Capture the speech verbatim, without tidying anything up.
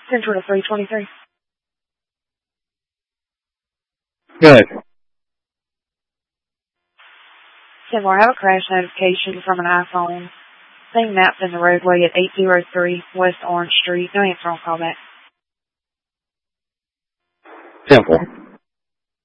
Central to three twenty-three. Good. Seymour, I have a crash notification from an iPhone. Thing mapped in the roadway at eight oh three West Orange Street. No answer on callback. Simple.